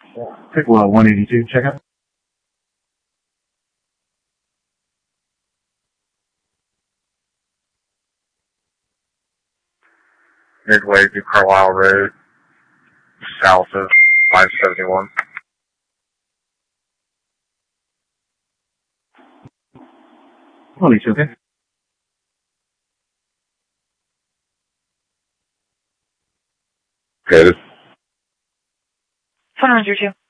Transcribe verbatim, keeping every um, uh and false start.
Piccolo one eighty-two, check out. Midway through Carlisle Road, south of five seventy-one. Police, okay? Okay, this Phone one zero two.